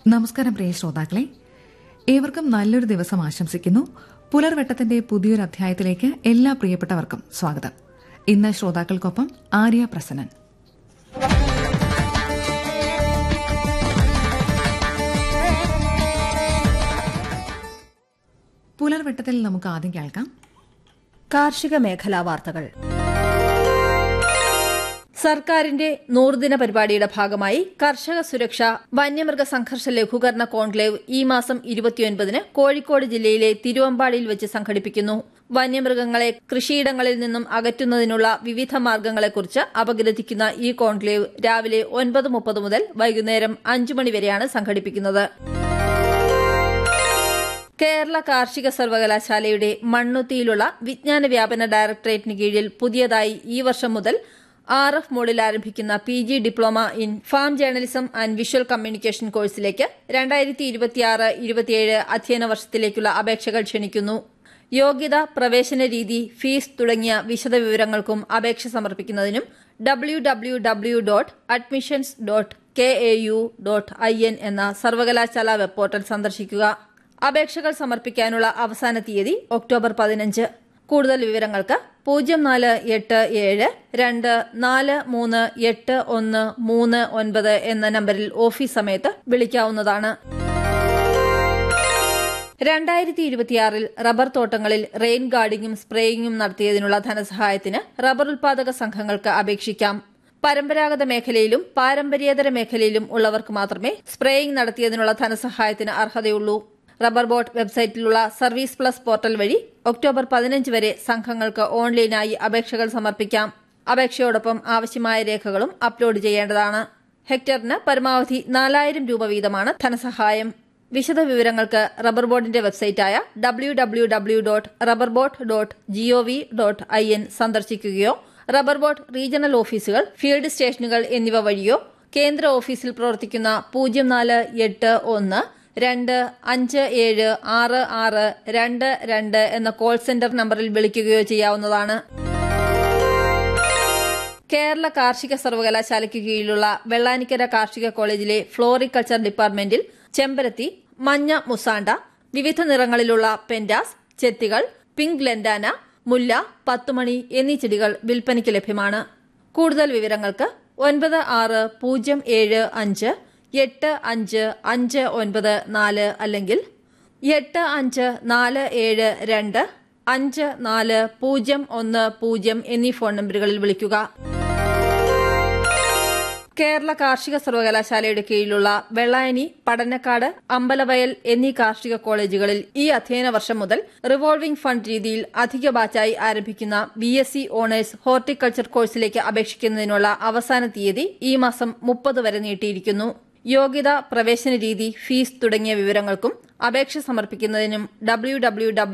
നമസ്കാരം പ്രിയ ശ്രോതാക്കളെ, ഏവർക്കും നല്ലൊരു ദിവസം ആശംസിക്കുന്നു. പുലർവെട്ടത്തിന്റെ പുതിയൊരു അധ്യായത്തിലേക്ക് എല്ലാ പ്രിയപ്പെട്ടവർക്കും സ്വാഗതം. ഇന്ന് ശ്രോതാക്കൾക്കൊപ്പം ആര്യ പ്രസന്നൻ. പുലർവെട്ടത്തിൽ നമുക്ക് ആദ്യം കേൾക്കാം കാർഷിക മേഖലാ വാർത്തകൾ. സർക്കാരിന്റെ 100 ദിന പരിപാടിയുടെ ഭാഗമായി കർഷക സുരക്ഷ വന്യമൃഗ സംഘർഷ ലഘൂകരണ കോൺക്ലേവ് ഈ മാസം 29-ന് കോഴിക്കോട് ജില്ലയിലെ തിരുവമ്പാടിയിൽ വെച്ച് സംഘടിപ്പിക്കുന്നു. വന്യമൃഗങ്ങളെ കൃഷിയിടങ്ങളിൽ നിന്നും അകറ്റുന്നതിനുള്ള വിവിധ മാർഗ്ഗങ്ങളെക്കുറിച്ച് അപഗ്രഥിക്കുന്ന ഈ കോൺക്ലേവ് രാവിലെ 9:30 മുതൽ വൈകുന്നേരം 5 മണി വരെയാണ് സംഘടിപ്പിക്കുന്നത്. കേരള കാർഷിക സർവകലാശാലയുടെ മണ്ണുത്തിയിലുള്ള വിജ്ഞാന വ്യാപന ഡയറക്ടറേറ്റിന് കീഴിൽ പുതിയതായി ഈ വർഷം മുതൽ RF മോഡിൽ ആരംഭിക്കുന്ന PG diploma in farm journalism and visual communication കോഴ്സിലേക്ക് 2026-27 അധ്യയന വർഷത്തിലേക്കുള്ള അപേക്ഷകൾ ക്ഷണിക്കുന്നു. യോഗ്യത, പ്രവേശന രീതി, ഫീസ് തുടങ്ങിയ വിശദവിവരങ്ങൾക്കും അപേക്ഷ സമർപ്പിക്കുന്നതിനും www.admissions.kau.in എന്ന സർവകലാശാല വെബ് പോർട്ടൽ സന്ദർശിക്കുക. അപേക്ഷകൾ സമർപ്പിക്കാനുള്ള അവസാന തീയതി ഒക്ടോബർ 15. കൂടുതൽ വിവരങ്ങൾക്ക് 0472438139 എന്ന നമ്പറിൽ ഓഫീസ് സമയത്ത് വിളിക്കാവുന്നതാണ്. 2026 റബ്ബർ തോട്ടങ്ങളിൽ റെയിൻ ഗാർഡിംഗും സ്പ്രേയിങ്ങും നടത്തിയതിനുള്ള ധനസഹായത്തിന് റബ്ബർ ഉൽപാദക സംഘങ്ങൾക്ക് അപേക്ഷിക്കാം. പരമ്പരാഗത മേഖലയിലും പാരമ്പര്യേതര മേഖലയിലും ഉള്ളവർക്ക് മാത്രമേ spraying നടത്തിയതിനുള്ള ധനസഹായത്തിന് അർഹതയുള്ളൂ. Rubber board വെബ്സൈറ്റിലുള്ള service plus portal വഴി ഒക്ടോബർ 15 വരെ സംഘങ്ങൾക്ക് ഓൺലൈനായി അപേക്ഷകൾ സമർപ്പിക്കാം. അപേക്ഷയോടൊപ്പം ആവശ്യമായ രേഖകളും അപ്ലോഡ് ചെയ്യേണ്ടതാണ്. ഹെക്ടറിന് പരമാവധി 4000 രൂപ വീതമാണ് ധനസഹായം. വിശദവിവരങ്ങൾക്ക് റബ്ബർ ബോർഡിന്റെ വെബ്സൈറ്റായ www.rubberbord.gov.in സന്ദർശിക്കുകയോ റബ്ബർ ബോർഡ് റീജിയണൽ ഓഫീസുകൾ, ഫീൽഡ് സ്റ്റേഷനുകൾ എന്നിവ വഴിയോ കേന്ദ്ര ഓഫീസിൽ പ്രവർത്തിക്കുന്ന 0481-257-6622 എന്ന കോൾ സെന്റർ നമ്പറിൽ വിളിക്കുകയോ ചെയ്യാവുന്നതാണ്. കേരള കാർഷിക സർവകലാശാലയ്ക്ക് കീഴിലുള്ള വെള്ളാനിക്കര കാർഷിക കോളേജിലെ ഫ്ലോറിക്കൾച്ചർ ഡിപ്പാർട്ട്മെന്റിൽ ചെമ്പരത്തി, മഞ്ഞ മുസാണ്ട, വിവിധ നിറങ്ങളിലുള്ള പെൻഡാസ്, ചെത്തികൾ, പിങ്ക് ലെൻഡാന, മുല്ല, പത്തുമണി എന്നീ ചെടികൾ വിൽപ്പനയ്ക്ക് ലഭ്യമാണ്. കൂടുതൽ വിവരങ്ങൾക്ക് 9605855994 അല്ലെങ്കിൽ 8547254010 എന്നീ ഫോൺ നമ്പറുകളിൽ വിളിക്കുക. കേരള കാർഷിക സർവകലാശാലയുടെ കീഴിലുള്ള വെള്ളായണി, പടന്നക്കാട്, അമ്പലവയൽ എന്നീ കാർഷിക കോളേജുകളിൽ ഈ അധ്യയന വർഷം മുതൽ റിവോൾവിംഗ് ഫണ്ട് രീതിയിൽ അധിക ബാച്ചായി ആരംഭിക്കുന്ന BSc ഓണേഴ്സ് ഹോർട്ടിക്കൾച്ചർ കോഴ്സിലേക്ക് അപേക്ഷിക്കുന്നതിനുള്ള അവസാന തീയതി ഈ മാസം 30 വരെ നീട്ടിയിരിക്കുന്നു. യോഗ്യത, പ്രവേശന രീതി, ഫീസ് തുടങ്ങിയ വിവരങ്ങൾക്കും അപേക്ഷ സമർപ്പിക്കുന്നതിനും www